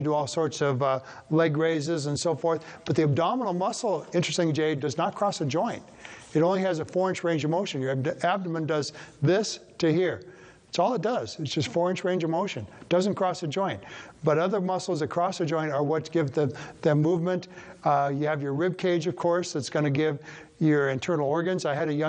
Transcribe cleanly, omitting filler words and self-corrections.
do all sorts of leg raises and so forth. But the abdominal muscle, interesting, Jay, does not cross a joint. It only has a 4-inch range of motion. Your abdomen does this to here. That's all it does. It's just 4-inch range of motion. It doesn't cross a joint. But other muscles that cross a joint are what give the movement. You have your rib cage, of course, that's going to give your internal organs. I had a young